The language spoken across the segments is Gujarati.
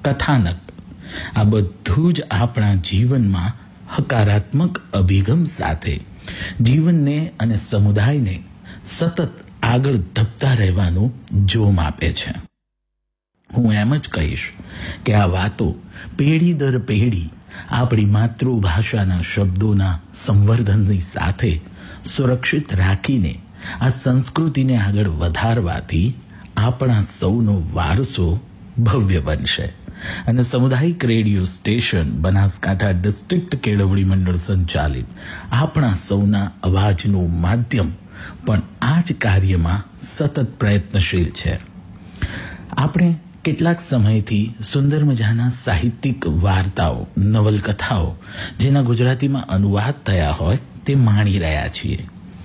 કથાનક, આ બધું જ આપણા જીવનમાં હકારાત્મક અભિગમ સાથે જીવનને અને સમુદાયને સતત આગળ ધપતા રહેવાનું જોમ આપે છે. હું એમ જ કહીશ કે આ વાતો પેઢી દર પેઢી આપણી માતૃભાષાના શબ્દોના સંવર્ધનની સાથે સુરક્ષિત રાખીને આ સંસ્કૃતિને આગળ વધારવાથી આપણા સૌનો વારસો ભવ્ય બનશે અને સામુદાયિક રેડિયો સ્ટેશન બનાસકાંઠા ડિસ્ટ્રિક્ટ કેળવણી મંડળ સંચાલિત આપણા સૌના અવાજનું માધ્યમ પણ આ જ કાર્યમાં સતત પ્રયત્નશીલ છે. આપણે કેટલાક સમયથી સુંદર મજાના સાહિત્યિક વાર્તાઓ, નવલકથાઓ જેના ગુજરાતીમાં અનુવાદ થયા હોય તે માણી રહ્યા છીએ.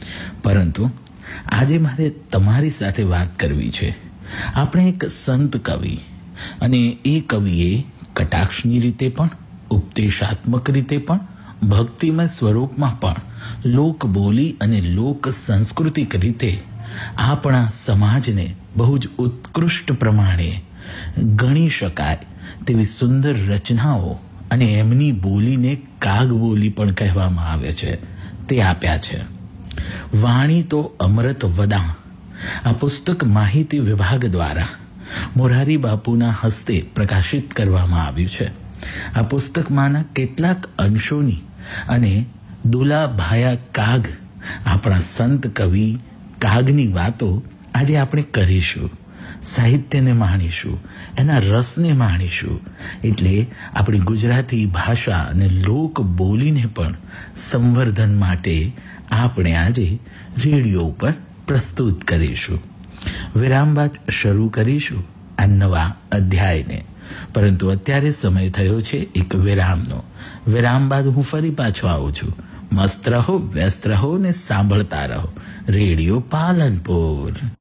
પરંતુ આજે મારે તમારી સાથે વાત કરવી છે. આપણે એક સંત કવિ અને એ કવિએ કટાક્ષની રીતે પણ, ઉપદેશાત્મક રીતે પણ, ભક્તિમય સ્વરૂપમાં પણ લોકબોલી અને લોક સાંસ્કૃતિક રીતે આપણા સમાજને બહુ જ ઉત્કૃષ્ટ પ્રમાણે ગણી શકાય તેવી સુંદર રચનાઓ અને એમની બોલીને કાગ બોલી પણ કહેવામાં આવે છે તે આપ્યા છે. વાણી તો અમૃત વદા આ પુસ્તક માહિતી વિભાગ દ્વારા મોરારી બાપુના હસ્તે પ્રકાશિત કરવામાં આવ્યું છે. આ પુસ્તકમાંના કેટલાક અંશોની અને દુલાભાયા કાગ, આપણા સંત કવિ કાગની વાતો આજે આપણે કરીશું. સાહિત્યને માણીશું, એના રસને માણીશું. એટલે આપણી ગુજરાતી ભાષા અને લોક બોલીને પણ સંવર્ધન માટે આપણે આજે રેડિયો ઉપર પ્રસ્તુત કરીશું. વિરામ બાદ શરૂ કરીશું આ નવા અધ્યાયને. પરંતુ અત્યારે સમય થયો છે એક વિરામનો. વિરામ બાદ હું ફરી પાછો આવું છું. મસ્ત રહો, વ્યસ્ત રહો ને સાંભળતા રહો રેડિયો પાલનપુર.